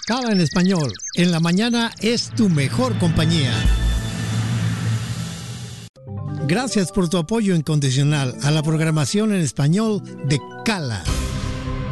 Cala en español, en la mañana es tu mejor compañía. Gracias por tu apoyo incondicional a la programación en español de Cala.